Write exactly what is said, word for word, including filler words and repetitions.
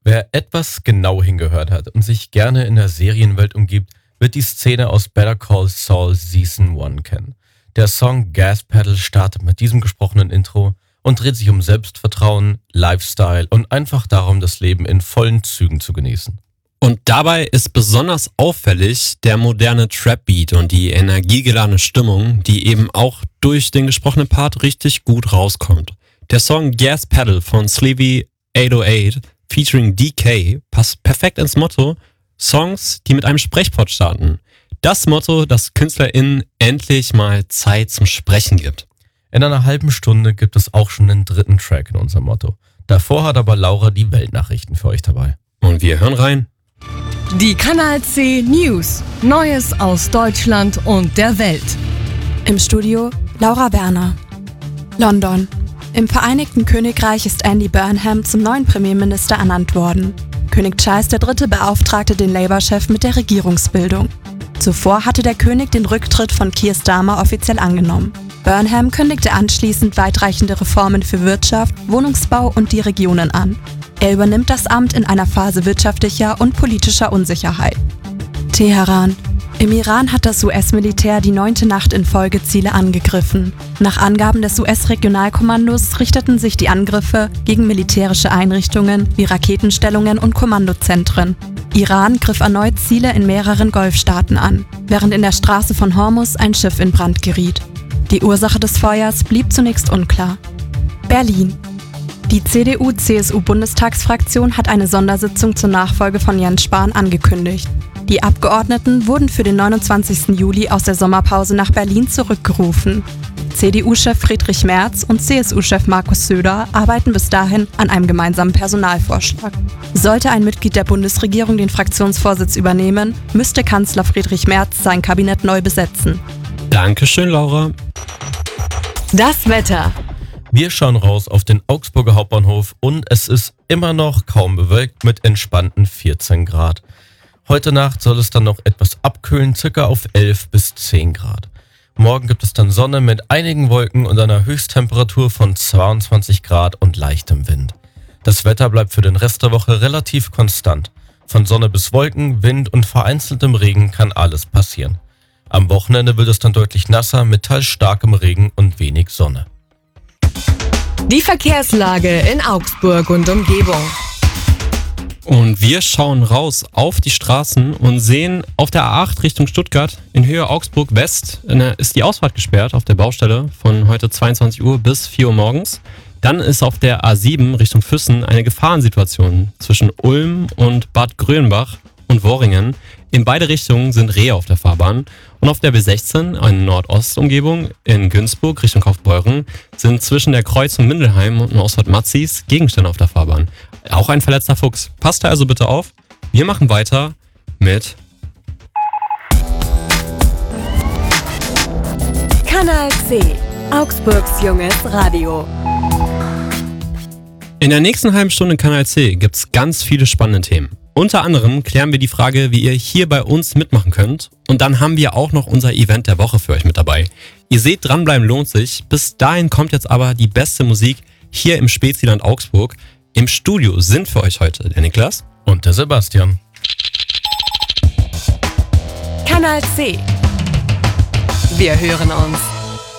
Wer etwas genau hingehört hat und sich gerne in der Serienwelt umgibt, wird die Szene aus Better Call Saul Season eins kennen. Der Song Gas Pedal startet mit diesem gesprochenen Intro und dreht sich um Selbstvertrauen, Lifestyle und einfach darum, das Leben in vollen Zügen zu genießen. Und dabei ist besonders auffällig der moderne Trap-Beat und die energiegeladene Stimmung, die eben auch durch den gesprochenen Part richtig gut rauskommt. Der Song Gas Pedal von Sleevey acht null acht featuring D K passt perfekt ins Motto Songs, die mit einem Sprechpot starten. Das Motto, das KünstlerInnen endlich mal Zeit zum Sprechen gibt. In einer halben Stunde gibt es auch schon den dritten Track in unserem Motto. Davor hat aber Laura die Weltnachrichten für euch dabei. Und wir hören rein. Die Kanal C News. Neues aus Deutschland und der Welt. Im Studio Laura Werner. London. Im Vereinigten Königreich ist Andy Burnham zum neuen Premierminister ernannt worden. König Charles der Dritte beauftragte den Labour-Chef mit der Regierungsbildung. Zuvor hatte der König den Rücktritt von Keir Starmer offiziell angenommen. Burnham kündigte anschließend weitreichende Reformen für Wirtschaft, Wohnungsbau und die Regionen an. Er übernimmt das Amt in einer Phase wirtschaftlicher und politischer Unsicherheit. Teheran. Im Iran hat das U S-Militär die neunte Nacht in Folge Ziele angegriffen. Nach Angaben des U S-Regionalkommandos richteten sich die Angriffe gegen militärische Einrichtungen wie Raketenstellungen und Kommandozentren. Iran griff erneut Ziele in mehreren Golfstaaten an, während in der Straße von Hormuz ein Schiff in Brand geriet. Die Ursache des Feuers blieb zunächst unklar. Berlin. Die C D U C S U-Bundestagsfraktion hat eine Sondersitzung zur Nachfolge von Jens Spahn angekündigt. Die Abgeordneten wurden für den neunundzwanzigsten Juli aus der Sommerpause nach Berlin zurückgerufen. C D U-Chef Friedrich Merz und C S U-Chef Markus Söder arbeiten bis dahin an einem gemeinsamen Personalvorschlag. Sollte ein Mitglied der Bundesregierung den Fraktionsvorsitz übernehmen, müsste Kanzler Friedrich Merz sein Kabinett neu besetzen. Dankeschön, Laura. Das Wetter. Wir schauen raus auf den Augsburger Hauptbahnhof und es ist immer noch kaum bewölkt mit entspannten vierzehn Grad. Heute Nacht soll es dann noch etwas abkühlen, circa auf elf bis zehn Grad. Morgen gibt es dann Sonne mit einigen Wolken und einer Höchsttemperatur von zweiundzwanzig Grad und leichtem Wind. Das Wetter bleibt für den Rest der Woche relativ konstant. Von Sonne bis Wolken, Wind und vereinzeltem Regen kann alles passieren. Am Wochenende wird es dann deutlich nasser mit teils starkem Regen und wenig Sonne. Die Verkehrslage in Augsburg und Umgebung. Und wir schauen raus auf die Straßen und sehen auf der A acht Richtung Stuttgart in Höhe Augsburg West ist die Ausfahrt gesperrt auf der Baustelle von heute zweiundzwanzig Uhr bis vier Uhr morgens. Dann ist auf der A sieben Richtung Füssen eine Gefahrensituation zwischen Ulm und Bad Grönbach und Worringen. In beide Richtungen sind Rehe auf der Fahrbahn. Und auf der B sechzehn, in Nordostumgebung, in Günzburg Richtung Kaufbeuren, sind zwischen der Kreuzung Mindelheim und Ausfahrt Matzis Gegenstände auf der Fahrbahn. Auch ein verletzter Fuchs. Passt da also bitte auf. Wir machen weiter mit Kanal C. Augsburgs junges Radio. In der nächsten halben Stunde Kanal C gibt's ganz viele spannende Themen. Unter anderem klären wir die Frage, wie ihr hier bei uns mitmachen könnt. Und dann haben wir auch noch unser Event der Woche für euch mit dabei. Ihr seht, dranbleiben lohnt sich. Bis dahin kommt jetzt aber die beste Musik hier im Speziland Augsburg. Im Studio sind für euch heute der Niklas und der Sebastian. Kanal C. Wir hören uns.